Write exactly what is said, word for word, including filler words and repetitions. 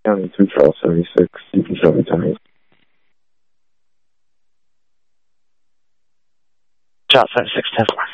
County two, Charles seventy-six. You can show me time. Charles seventy-six, ten four.